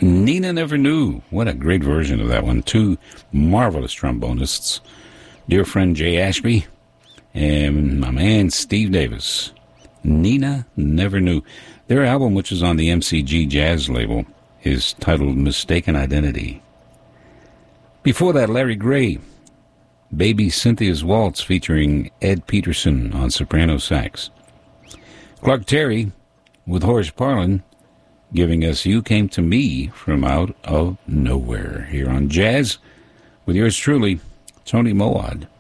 Nina Never Knew. What a great version of that one. Two marvelous trombonists. Dear friend Jay Ashby and my man Steve Davis. Nina Never Knew. Their album, which is on the MCG Jazz label, is titled Mistaken Identity. Before that, Larry Gray, Baby Cynthia's Waltz, featuring Ed Peterson on soprano sax. Clark Terry with Horace Parlan, giving us You Came to Me from Out of Nowhere, here on Jazz with yours truly, Tony Moad.